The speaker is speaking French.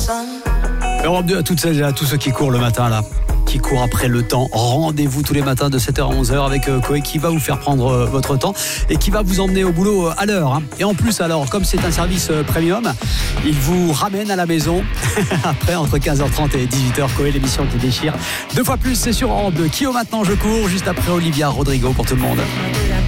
Europe 2 à toutes celles et à tous ceux qui courent le matin là, qui courent après le temps. Rendez-vous tous les matins de 7h à 11h avec Koé qui va vous faire prendre votre temps et qui va vous emmener au boulot à l'heure. Et en plus, alors, comme c'est un service premium, il vous ramène à la maison après entre 15h30 et 18h. Koé, l'émission qui déchire. 2 fois plus, c'est sur Europe 2. Qui au maintenant je cours, juste après Olivia Rodrigo pour tout le monde.